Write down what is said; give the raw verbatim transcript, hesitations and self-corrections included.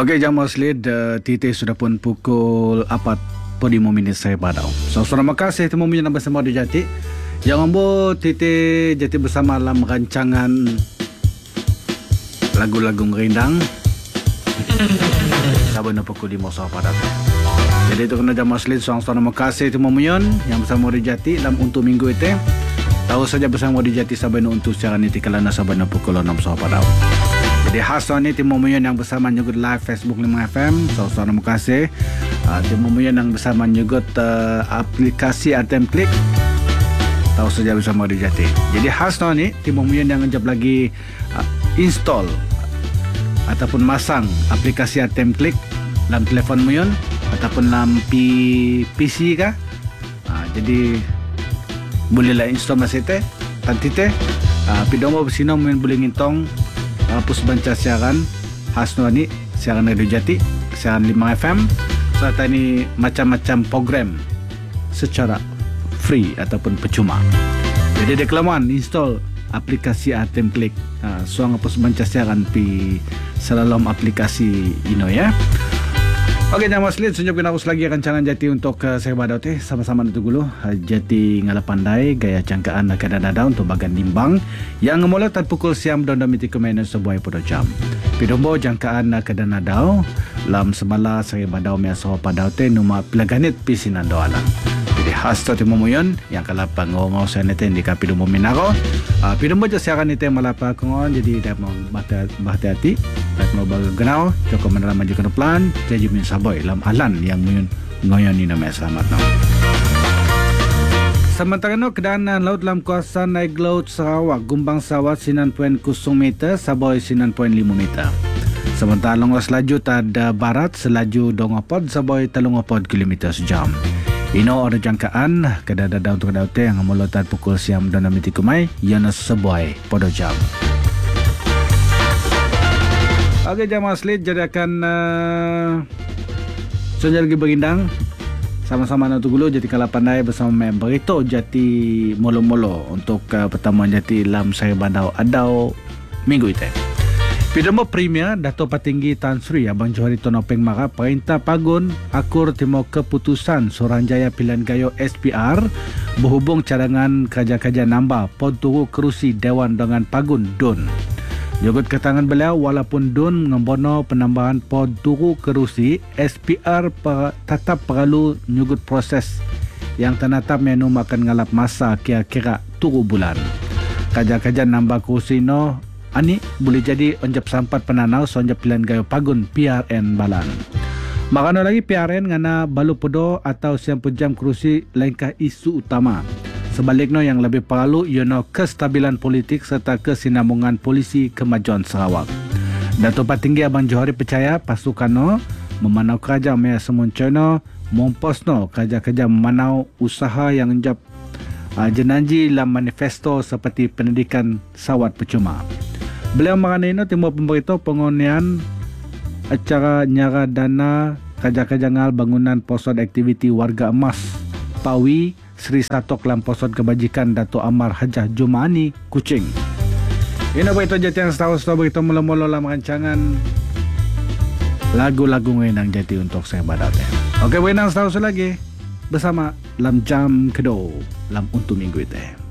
Okey, jam Maslid, uh, titik sudah pun pukul empat puluh lima minit saya padau. So, terima kasih temu punya bersama di Jati. Yang ambo titik Jati bersama dalam rancangan lagu-lagu ngerindang. Saban pukul lima saya padau. Jadi itu kena jam Maslid, so terima kasih temu punya yang bersama di Jati dalam untuk minggu itu. Tahu saja bersama di Jati saban untuk secara niti kalana saban pukul enam saya padau. Jadi khas ni tim Momoyon yang bersama nyugut live Facebook lima F M. So, so terima kasih. Uh, tim Momoyon yang bersama nyugut uh, aplikasi A T M Klik. Tahu saja bersama di Jati. Jadi khas ni tim Momoyon yang ngejap lagi uh, install uh, ataupun masang aplikasi A T M Klik dalam telefon Momoyon ataupun dalam P C kah. Uh, jadi bolehlah install masih teh. Tanti teh. Uh, Pidomo bersino Momoyon boleh ngintong hapus banca siaran khas ni siaran Radio Jati, siaran lima F M serta ini macam-macam program secara free ataupun percuma. Jadi ada kelaman install aplikasi A T M Klik. Ha, suang hapus banca siaran pi selalu aplikasi ino ya. Okey, jam Maslid sunjuk kena us lagi rancangan Jati untuk uh, saya badau teh sama-sama itu dulu. Uh, Jati ngala pandai gaya jangkaan kadang-kadang untuk bagan limbang yang ngemula tan pukul siam dan domiti kemena sebuah pada jam. Pidombo jangkaan kadang-kadang lam semala saya badau mea so padau teh numa pelaganit pisinan doalan. Jadi khas tu Momoyon yang kala pangongau saya nete di kapidombo minaro. Uh, pidombo je siaran nete malapa kongon jadi dah mau bahati-hati. Dah mau bagenau joko meneram maju ke depan jadi min saboy lam alan yang muyun ngoyon ni nama selamat no. Sementara no kedanan laut dalam kawasan naik laut Sarawak Gumbang Sawat sembilan koma kosong meter saboy sembilan koma lima meter. Sementara longos laju tada barat selaju dongopod saboy telungopod kilometer sejam. Ino ada jangkaan kedada-dada untuk daute yang melotat pukul siam dan namiti kumai yana sebuai pada jam. Okey, jam Maslid jadi akan uh, sunjal lagi berindang sama-sama nak tugulu jadi kala pandai bersama member itu Jati molo-molo untuk uh, pertemuan Jati lam saya bandau adau minggu itu. Pidombo Premier Dato' Patinggi Tan Sri Abang Johari Tonopeng Mara perintah pagun akur timo keputusan Suruhanjaya Pilihan Gayo S P R berhubung cadangan kerja-kerja nambah pod turu kerusi Dewan dengan pagun D U N. Jogot ketangan beliau walaupun D U N mengembono penambahan pod turu kerusi S P R per, tetap perlu nyugut proses yang tenatap menu makan ngalap masa kira-kira turu bulan. Kerja-kerja nambah kerusi no ani boleh jadi onjap sampat penanau sonjap pilihan gayo pagun P R N balan. Makana lagi P R N ngana balu podo atau siam pejam kerusi lainkah isu utama. Sebaliknya yang lebih perlu ialah kestabilan politik serta kesinambungan polisi kemajuan Sarawak. Dato' Patinggi Abang Johari percaya pasukan no memanau kerja mea semuncono memposno kerja-kerja memanau usaha yang enjap uh, jenanji dalam manifesto seperti pendidikan sawat percuma. Beliau mengenai ini timbul pemberitahu pengonian acara nyara dana kerja-kerja ngal bangunan posod aktiviti warga emas Pawi Sri Satok dalam posod kebajikan Dato' Amar Hajah Jumaani Kuching. Ini berita Jati yang setahu-setahu berita mula-mula dalam rancangan lagu-lagu ngenang Jati untuk saya badatnya. Okey, benang setahu lagi bersama dalam jam kedua dalam untuk minggu itu.